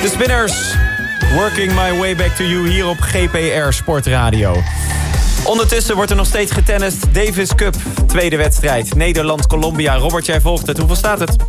De Spinners, Working My Way Back to You hier op GPR Sportradio. Ondertussen wordt er nog steeds getennist. Davis Cup, tweede wedstrijd. Nederland-Colombia. Robert, jij volgt het. Hoeveel staat het?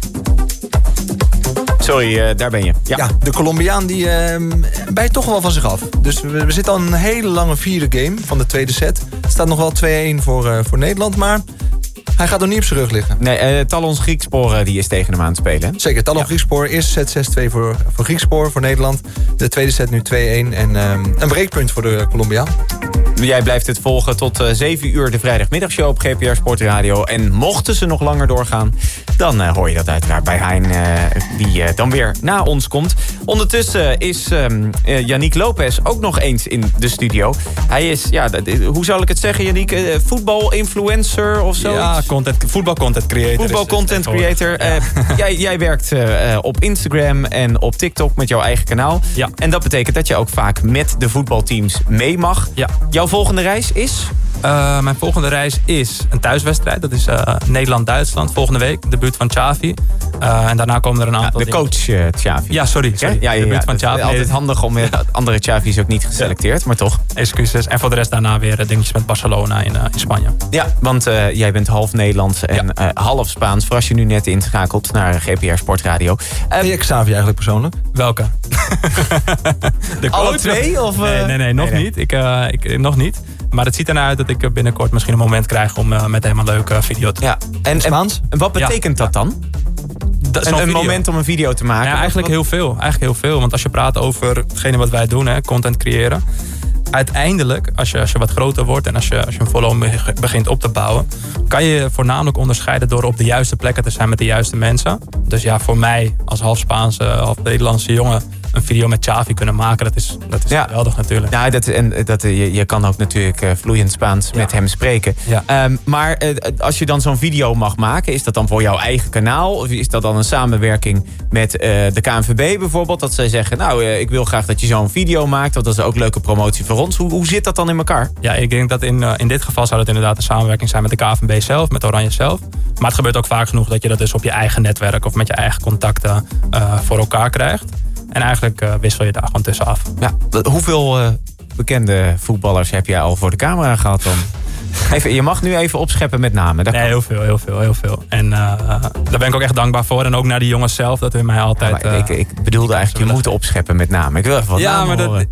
Sorry, daar ben je. Ja, de Colombiaan die bijt toch wel van zich af. Dus we zitten al een hele lange vierde game van de tweede set. Het staat nog wel 2-1 voor Nederland, maar hij gaat nog niet op zijn rug liggen. Nee, Talons Griekspoor die is tegen hem aan het spelen. Zeker, Talon Griekspoor. Eerste set 6-2 voor Griekspoor, voor Nederland. De tweede set nu 2-1 en een breekpunt voor de Colombiaan. Jij blijft het volgen tot 7 uur de vrijdagmiddagshow op GPR Sportradio. En mochten ze nog langer doorgaan, dan hoor je dat uiteraard bij Hein, die dan weer na ons komt. Ondertussen is Yannick Lopez ook nog eens in de studio. Hij is, hoe zal ik het zeggen, Yannick? Voetbal-influencer of zo? Ja, voetbal-content creator. Voetbal-content creator. Ja. Jij werkt op Instagram en op TikTok met jouw eigen kanaal. Ja. En dat betekent dat je ook vaak met de voetbalteams mee mag. Ja. Jouw volgende reis is? Mijn volgende reis is een thuiswedstrijd. Dat is Nederland-Duitsland volgende week. De buurt van Xavi. En daarna komen er een aantal de coach Xavi. Ja, sorry. Ja, de buurt van Xavi. Altijd handig om andere Xavi's ook niet geselecteerd, maar toch. Excuses. En voor de rest daarna weer dingetjes met Barcelona in Spanje. Ja, want jij bent half Nederlands en half Spaans. Voor als je nu net inschakelt naar GPR Sportradio. Ken je Xavi eigenlijk persoonlijk? Welke? De coach? Alle twee? Of, nee, nog niet. Ik nog niet. Maar het ziet ernaar uit dat ik binnenkort misschien een moment krijg om met hem een leuke video te maken. Ja. En Spaans? En wat betekent dat dan? Een moment om een video te maken? Ja, eigenlijk heel veel. Want als je praat over hetgene wat wij doen, content creëren. Uiteindelijk, als je wat groter wordt en als je een following begint op te bouwen, kan je voornamelijk onderscheiden door op de juiste plekken te zijn met de juiste mensen. Dus ja, voor mij als half Spaanse, half Nederlandse jongen een video met Xavi kunnen maken, dat is geweldig natuurlijk. Ja, je kan ook natuurlijk vloeiend Spaans met hem spreken. Ja. Maar als je dan zo'n video mag maken, is dat dan voor jouw eigen kanaal? Of is dat dan een samenwerking met de KNVB bijvoorbeeld? Dat zij zeggen, ik wil graag dat je zo'n video maakt, want dat is ook leuke promotie voor ons. Hoe zit dat dan in elkaar? Ja, ik denk dat in dit geval zou het inderdaad een samenwerking zijn met de KNVB zelf, met Oranje zelf. Maar het gebeurt ook vaak genoeg dat je dat dus op je eigen netwerk of met je eigen contacten voor elkaar krijgt. En eigenlijk wissel je daar gewoon tussen af. Ja. Hoeveel bekende voetballers heb jij al voor de camera gehad dan? Je mag nu even opscheppen met namen. Nee, heel veel. En daar ben ik ook echt dankbaar voor. En ook naar die jongens zelf, dat hun mij altijd... ik bedoelde eigenlijk, je moet opscheppen met namen. Ik wil even wat namen horen.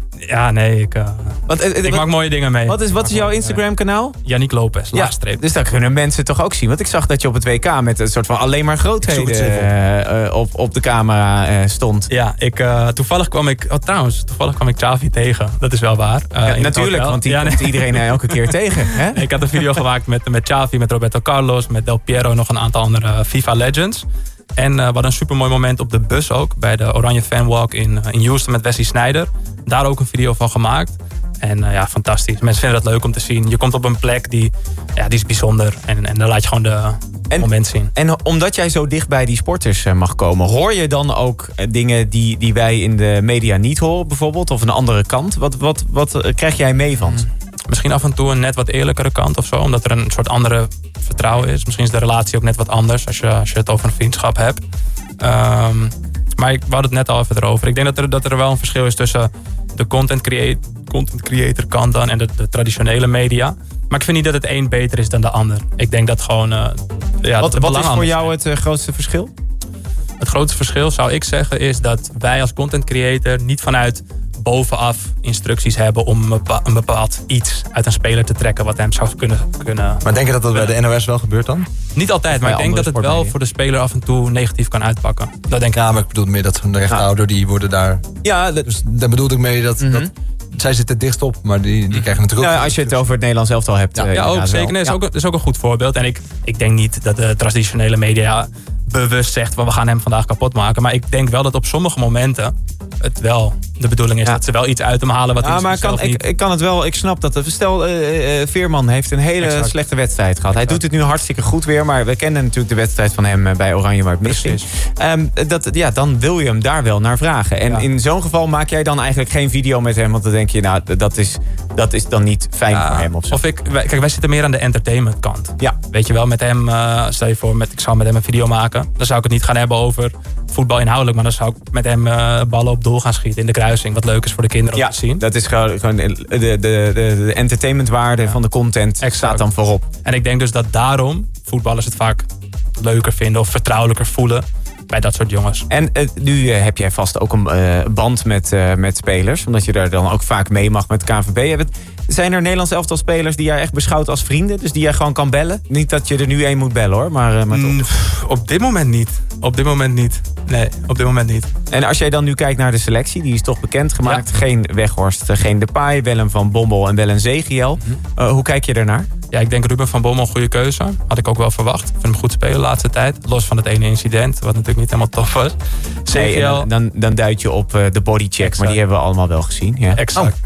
Ik maak mooie dingen mee. Wat is jouw Instagram kanaal? Yannick Lopez, laagstreep. Dus dat kunnen mensen toch ook zien. Want ik zag dat je op het WK met een soort van alleen maar grootheden op de camera stond. Ja, toevallig kwam ik Xavi tegen. Dat is wel waar. Natuurlijk, want die komt iedereen elke keer tegen. Hè? Ik had een video gemaakt met Xavi, met Roberto Carlos, met Del Piero en nog een aantal andere FIFA Legends. En we hadden een supermooi moment op de bus ook, bij de Oranje Fanwalk in Houston met Wesley Sneijder. Daar ook een video van gemaakt. En fantastisch. Mensen vinden dat leuk om te zien. Je komt op een plek die is bijzonder. En dan laat je gewoon de moment zien. En omdat jij zo dicht bij die sporters mag komen, hoor je dan ook dingen die wij in de media niet horen bijvoorbeeld? Of een andere kant? Wat krijg jij mee van? Misschien af en toe een net wat eerlijkere kant of zo. Omdat er een soort andere vertrouwen is. Misschien is de relatie ook net wat anders als je het over een vriendschap hebt. Maar we hadden het net al even erover. Ik denk dat er wel een verschil is tussen de content creator kant dan en de traditionele media. Maar ik vind niet dat het een beter is dan de ander. Ik denk dat gewoon... Wat is voor jou het grootste verschil? Het grootste verschil zou ik zeggen is dat wij als content creator niet vanuit bovenaf instructies hebben om een bepaald iets uit een speler te trekken wat hem zou kunnen. Maar denk je dat dat bij de NOS wel gebeurt dan? Niet altijd, maar ik denk dat het wel voor de speler af en toe negatief kan uitpakken. Dat denk ik. Ja, maar ik bedoel meer dat de rechthouder, die worden daar... Ja, dus daar bedoelde ik mee dat zij zitten dichtst op, maar die krijgen natuurlijk ook... Als je het over het Nederlands elftal hebt. Ook zeker. Nee, is ook een goed voorbeeld. En ik denk niet dat de traditionele media bewust zegt, we gaan hem vandaag kapot maken. Maar ik denk wel dat op sommige momenten het wel de bedoeling is dat ze wel iets uit hem halen wat hij zelf niet... Ik kan het wel, ik snap dat. Stel, Veerman heeft een hele slechte wedstrijd gehad. Hij doet het nu hartstikke goed weer, maar we kennen natuurlijk de wedstrijd van hem bij Oranje waar het misging. Dan wil je hem daar wel naar vragen. En in zo'n geval maak jij dan eigenlijk geen video met hem, want dan denk je, dat is dat is dan niet fijn voor hem of zo. Kijk, wij zitten meer aan de entertainment kant. Ja. Weet je wel, met hem, stel je voor, ik zou met hem een video maken. Dan zou ik het niet gaan hebben over voetbal inhoudelijk. Maar dan zou ik met hem ballen op doel gaan schieten in de kruising. Wat leuk is voor de kinderen om te zien. Dat is gewoon de entertainmentwaarde van de content staat dan voorop. En ik denk dus dat daarom voetballers het vaak leuker vinden of vertrouwelijker voelen bij dat soort jongens. En nu heb jij vast ook een band met spelers. Omdat je daar dan ook vaak mee mag met KNVB. Zijn er Nederlands elftal spelers die jij echt beschouwt als vrienden? Dus die jij gewoon kan bellen? Niet dat je er nu één moet bellen hoor. Maar Op dit moment niet. Nee, op dit moment niet. En als jij dan nu kijkt naar de selectie, die is toch bekendgemaakt. Ja. Geen Weghorst, geen Depay, wel een Van Bommel en wel een Zegiel. Hoe kijk je daarnaar? Ja, ik denk Ruben van Bommel een goede keuze. Had ik ook wel verwacht. Ik vind hem goed spelen de laatste tijd. Los van het ene incident, wat natuurlijk niet helemaal tof was. Zegiel. Nee, dan duid je op de bodycheck, exact. Maar die hebben we allemaal wel gezien. Ja. Exact.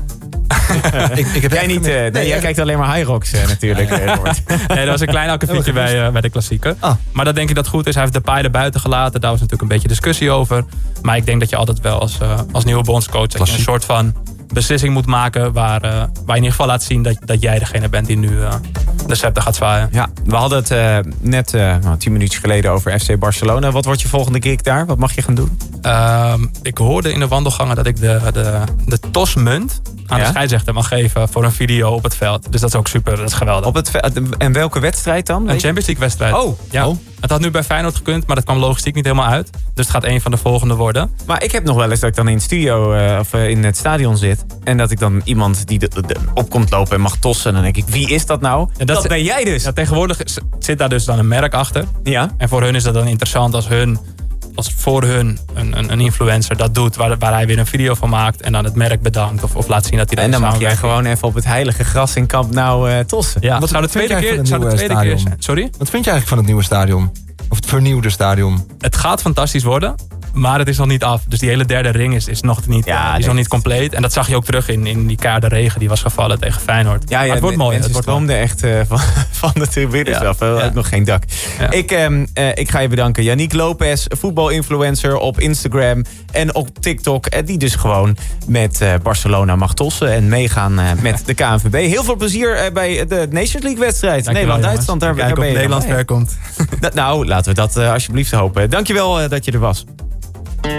Ik heb jij niet. Jij kijkt alleen maar High Rocks natuurlijk. Nee, dat was een klein akkefietje bij de klassieker. Maar dat denk ik dat goed is. Hij heeft Depay er buiten gelaten. Daar was natuurlijk een beetje discussie over. Maar ik denk dat je altijd wel als nieuwe bondscoach dat je een soort van beslissing moet maken waar je in ieder geval laat zien dat jij degene bent die nu de scepter gaat zwaaien. Ja, we hadden het net 10 minuutjes geleden over FC Barcelona. Wat wordt je volgende gig daar? Wat mag je gaan doen? Ik hoorde in de wandelgangen dat ik de tosmunt aan de scheidsrechter mag geven voor een video op het veld. Dus dat is ook super, dat is geweldig. Op het en welke wedstrijd dan? Een Champions League wedstrijd. Ja. Het had nu bij Feyenoord gekund, maar dat kwam logistiek niet helemaal uit. Dus het gaat een van de volgende worden. Maar ik heb nog wel eens dat ik dan in het studio of in het stadion zit. En dat ik dan iemand die op komt lopen en mag tossen. En dan denk ik, wie is dat nou? En dat ben jij dus. Ja, tegenwoordig zit daar dus dan een merk achter. Ja. En voor hun is dat dan interessant als voor hun een influencer dat doet, waar hij weer een video van maakt en dan het merk bedankt of laat zien dat hij dat. En dan mag jij gewoon even op het heilige gras in Camp Nou tossen. Ja. Wat zou de tweede keer zijn? Sorry? Wat vind je eigenlijk van het nieuwe stadion? Of het vernieuwde stadion? Het gaat fantastisch worden. Maar het is nog niet af. Dus die hele derde ring is nog niet compleet. En dat zag je ook terug in die keiharde regen die was gevallen tegen Feyenoord. Ja, het wordt mooi. Het stroomde echt van de tribunes af. Ook nog geen dak. Ja. Ik ga je bedanken. Yannick Lopez, voetbalinfluencer op Instagram en op TikTok. Die dus gewoon met Barcelona mag tossen en meegaan met de KNVB. Heel veel plezier bij de Nations League wedstrijd. Nederland-Duitsland. Daar ben je Nederland ver komt. Nou, laten we dat alsjeblieft hopen. Dankjewel dat je er was.